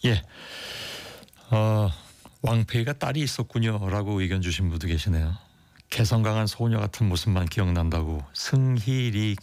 예. 어, 왕폐이가 딸이 있었군요라고 의견 주신 분도 계시네요. 개성 강한 소녀 같은 모습만 기억난다고 승희리